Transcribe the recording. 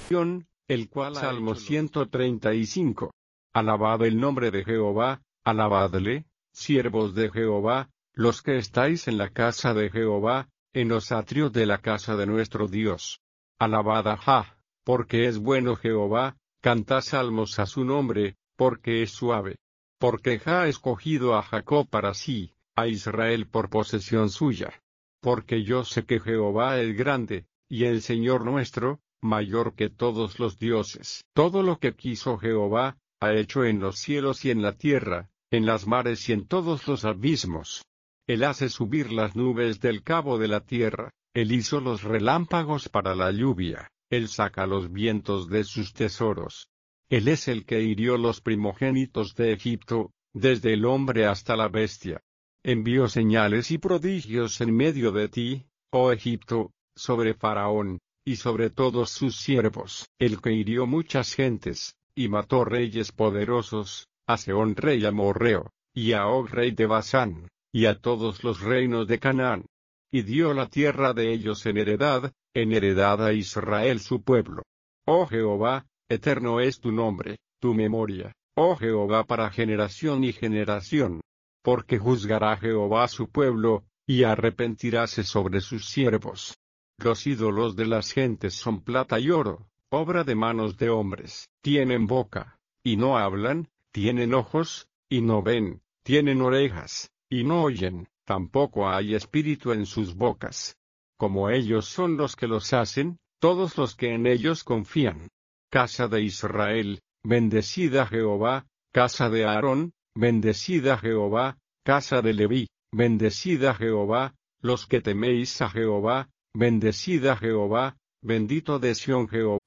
el cual Salmo 135. Alabad el nombre de Jehová, alabadle, siervos de Jehová, los que estáis en la casa de Jehová, en los atrios de la casa de nuestro Dios. Alabad a Jah, porque es bueno Jehová, cantad salmos a su nombre, porque es suave. Porque Jah ha escogido a Jacob para sí, a Israel por posesión suya. Porque yo sé que Jehová es grande, y el Señor nuestro, mayor que todos los dioses. Todo lo que quiso Jehová, ha hecho en los cielos y en la tierra, en las mares y en todos los abismos. Él hace subir las nubes del cabo de la tierra, Él hizo los relámpagos para la lluvia, Él saca los vientos de sus tesoros. Él es el que hirió los primogénitos de Egipto, desde el hombre hasta la bestia. Envió señales y prodigios en medio de ti, oh Egipto, sobre Faraón, y sobre todos sus siervos, el que hirió muchas gentes, y mató reyes poderosos, a Sehón rey amorreo, y a Og rey de Basán, y a todos los reinos de Canaán. Y dio la tierra de ellos en heredad a Israel su pueblo. Oh Jehová, eterno es tu nombre, tu memoria, oh Jehová para generación y generación. Porque juzgará Jehová a su pueblo, y arrepentiráse sobre sus siervos. Los ídolos de las gentes son plata y oro, obra de manos de hombres. Tienen boca, y no hablan, tienen ojos, y no ven, tienen orejas, y no oyen, tampoco hay espíritu en sus bocas. Como ellos son los que los hacen, todos los que en ellos confían. Casa de Israel, bendecida Jehová, casa de Aarón, bendecida Jehová, casa de Leví, bendecida Jehová, los que teméis a Jehová, bendecida Jehová, bendito de Sión Jehová.